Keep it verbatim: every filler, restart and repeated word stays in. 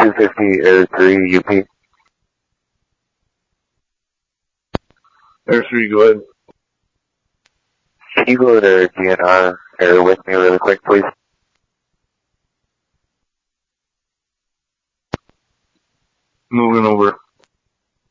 two fifty Air three U P. Air three, go ahead. Can you go to D N R Air with me really quick, please? Moving over.